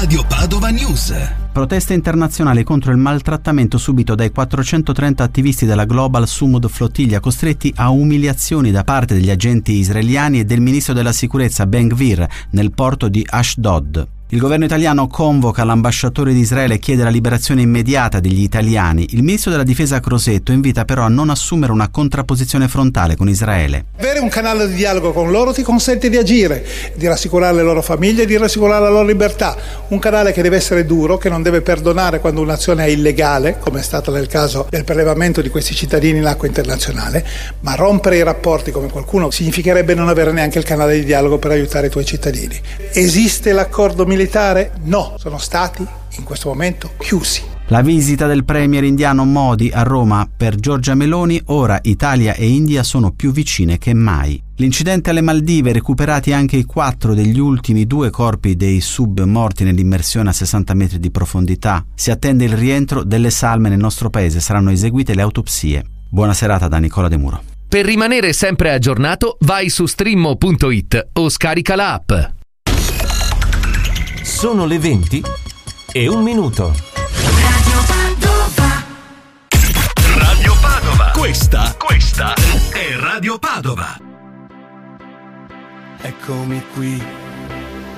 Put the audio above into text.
Radio Padova News. Proteste internazionali contro il maltrattamento subito dai 430 attivisti della Global Sumud Flottiglia, costretti a umiliazioni da parte degli agenti israeliani e del ministro della sicurezza Ben Gvir nel porto di Ashdod. Il governo italiano convoca l'ambasciatore di Israele e chiede la liberazione immediata degli italiani. Il ministro della difesa Crosetto invita però a non assumere una contrapposizione frontale con Israele. Avere un canale di dialogo con loro ti consente di agire, di rassicurare le loro famiglie, di rassicurare la loro libertà. Un canale che deve essere duro, che non deve perdonare quando un'azione è illegale, come è stato nel caso del prelevamento di questi cittadini in acqua internazionale, ma rompere i rapporti come qualcuno significherebbe non avere neanche il canale di dialogo per aiutare i tuoi cittadini. Esiste l'accordo militare? No, sono stati in questo momento chiusi. La visita del premier indiano Modi a Roma per Giorgia Meloni, ora Italia e India sono più vicine che mai. L'incidente alle Maldive, recuperati anche i 4 degli ultimi 2 corpi dei sub morti nell'immersione a 60 metri di profondità. Si attende il rientro delle salme nel nostro paese, saranno eseguite le autopsie. Buona serata da Nicola De Muro. Per rimanere sempre aggiornato, vai su streammo.it o scarica la app. Sono le 20:01. Radio Padova. Questa è Radio Padova. Eccomi qui